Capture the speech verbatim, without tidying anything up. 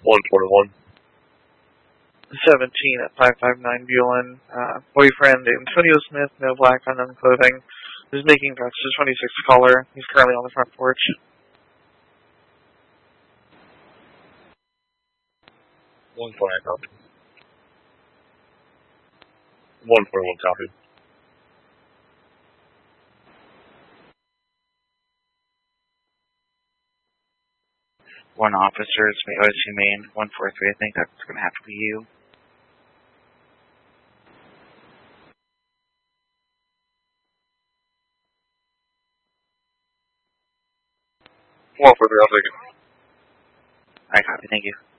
one twenty-one. seventeen at five five nine Buellin. Uh, boyfriend Antonio Smith, no black unknown clothing, is making cuts to twenty-six caller. He's currently on the front porch. one twenty-nine copy. one twenty-one copy. One officer, it's O C Main, one four three, I think that's going to have to be you. one four three, I'll take it. I copy, thank you.